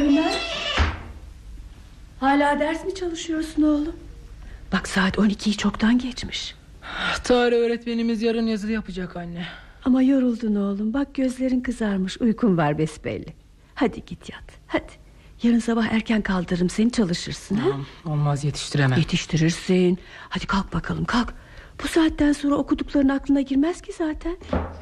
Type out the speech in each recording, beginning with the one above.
Ömer, hala ders mi çalışıyorsun oğlum? Bak saat 12'yi çoktan geçmiş. Tarih öğretmenimiz yarın yazılı yapacak anne. Ama yoruldun oğlum, bak gözlerin kızarmış, uykun var besbelli. Hadi git yat, hadi. Yarın sabah erken kaldırırım seni, çalışırsın. Olmaz, yetiştiremem. Yetiştirirsin. Hadi kalk bakalım, kalk. Bu saatten sonra okudukların aklına girmez ki zaten.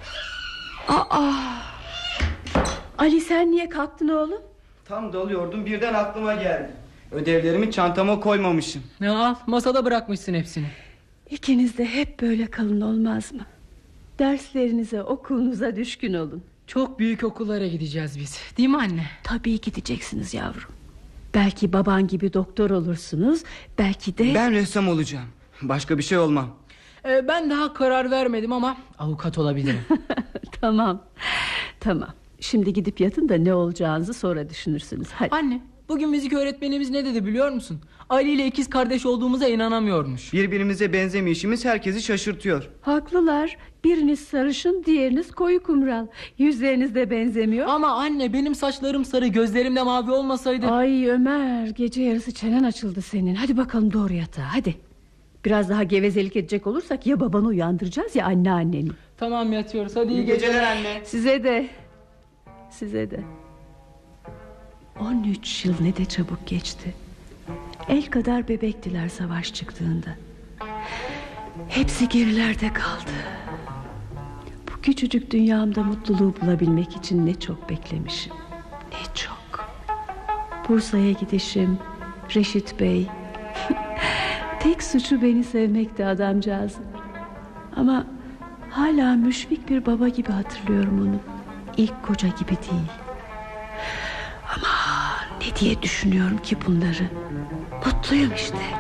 Ali, sen niye kalktın oğlum? Tam dalıyordum, birden aklıma geldi. Ödevlerimi çantama koymamışım. Ya al, masada bırakmışsın hepsini. İkiniz de hep böyle kalın, olmaz mı? Derslerinize, okulunuza düşkün olun. Çok büyük okullara gideceğiz biz, değil mi anne? Tabii gideceksiniz yavrum. Belki baban gibi doktor olursunuz, belki de... Ben ressam olacağım, başka bir şey olmam. Ben daha karar vermedim ama avukat olabilirim. Tamam. Şimdi gidip yatın da ne olacağınızı sonra düşünürsünüz. Hadi. Anne, bugün müzik öğretmenimiz ne dedi biliyor musun? Ali ile ikiz kardeş olduğumuza inanamıyormuş. Birbirimize benzemeyişimiz herkesi şaşırtıyor. Haklılar. Biriniz sarışın, diğeriniz koyu kumral. Yüzleriniz de benzemiyor. Ama anne, benim saçlarım sarı, gözlerim de mavi olmasaydı... Ay Ömer, gece yarısı çenen açıldı senin. Hadi bakalım doğru yatağa, hadi. Biraz daha gevezelik edecek olursak ya babanı uyandıracağız ya anneanneni. Tamam, yatıyoruz, hadi iyi geceler anne. Size de. 13 yıl ne de çabuk geçti. El kadar bebektiler savaş çıktığında. Hepsi gerilerde kaldı. Bu küçücük dünyamda mutluluğu bulabilmek için ne çok beklemişim. Ne çok. Bursa'ya gidişim, Reşit Bey. Tek suçu beni sevmekti adamcağızın. Ama hala müşfik bir baba gibi hatırlıyorum onu. İlk koca gibi değil. Ama ne diye düşünüyorum ki bunları? Mutluyum işte.